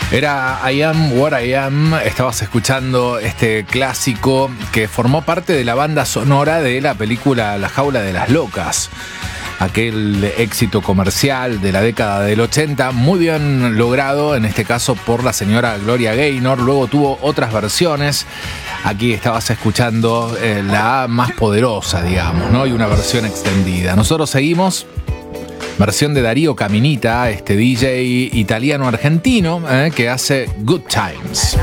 Era I Am What I Am. Estabas escuchando este clásico que formó parte de la banda sonora de la película La Jaula de las Locas. Aquel éxito comercial de la década del 80, muy bien logrado, en este caso por la señora Gloria Gaynor. Luego tuvo otras versiones. Aquí estabas escuchando la más poderosa, digamos, ¿no? Y una versión extendida. Nosotros seguimos. Versión de Darío Caminita, este DJ italiano-argentino que hace Good Times.